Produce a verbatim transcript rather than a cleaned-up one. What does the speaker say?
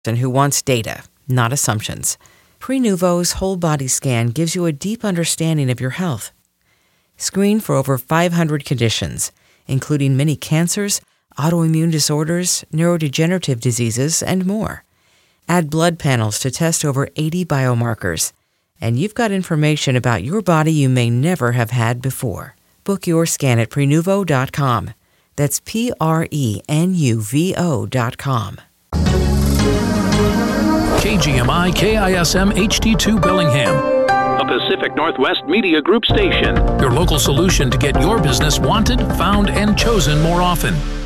and who wants data, not assumptions. Prenuvo's whole body scan gives you a deep understanding of your health. Screen for over five hundred conditions, including many cancers, autoimmune disorders, neurodegenerative diseases, and more. Add blood panels to test over eighty biomarkers, and you've got information about your body you may never have had before. Book your scan at prenuvo dot com. That's P R E N U V O dot com. K G M I K I S M H D two Bellingham, a Pacific Northwest Media Group station. Your local solution to get your business wanted, found, and chosen more often.